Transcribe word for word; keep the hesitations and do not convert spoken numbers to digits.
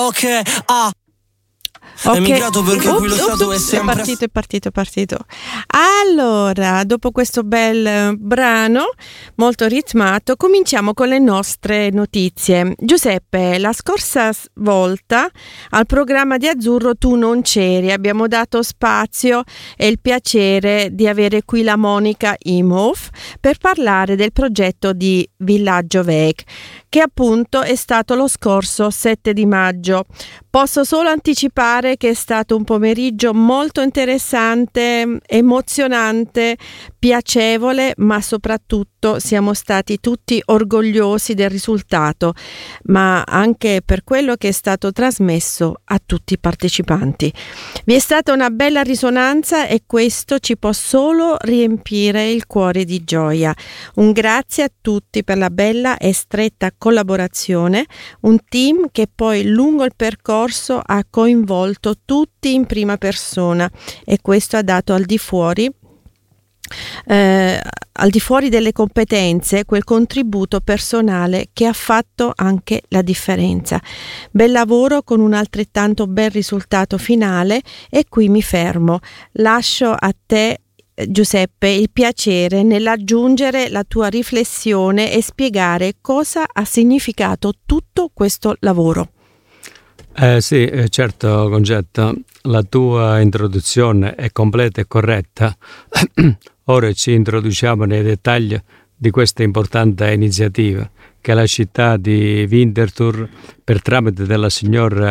Ok, ah. Okay. È migrato perché Ops, qui lo ops, stato ops, è sempre è partito, è partito, è partito. Allora, dopo questo bel eh, brano molto ritmato, cominciamo con le nostre notizie. Giuseppe, la scorsa s- volta al programma di Azzurro tu non c'eri, abbiamo dato spazio e il piacere di avere qui la Monica Imhoff per parlare del progetto di Villaggio Weg, che appunto è stato lo scorso sette di maggio. Posso solo anticipare che è stato un pomeriggio molto interessante, emozionante, piacevole, ma soprattutto siamo stati tutti orgogliosi del risultato, ma anche per quello che è stato trasmesso a tutti i partecipanti. Vi è stata una bella risonanza e questo ci può solo riempire il cuore di gioia. Un grazie a tutti per la bella e stretta collaborazione, un team che poi lungo il percorso ha coinvolto tutti in prima persona e questo ha dato al di fuori eh, al di fuori delle competenze quel contributo personale che ha fatto anche la differenza. Bel lavoro con un altrettanto bel risultato finale e qui mi fermo. Lascio a te, Giuseppe, il piacere nell'aggiungere la tua riflessione e spiegare cosa ha significato tutto questo lavoro. Eh, sì, eh, certo Concetta, la tua introduzione è completa e corretta. Ora ci introduciamo nei dettagli di questa importante iniziativa che la città di Winterthur, per tramite della signora